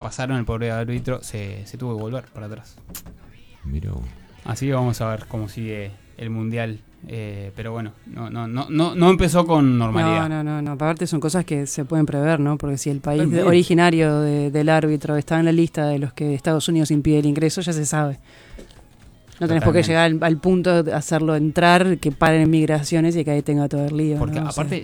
pasaron, el pobre árbitro se tuvo que volver para atrás. Mirá. Así que vamos a ver cómo sigue el Mundial. Pero bueno, no empezó con normalidad. No. Aparte son cosas que se pueden prever, ¿no? Porque si el país También. originario del árbitro está en la lista de los que Estados Unidos impide el ingreso, ya se sabe. No tenés por qué llegar al punto de hacerlo entrar, que paren en migraciones y que ahí tenga todo el lío. Porque ¿no? aparte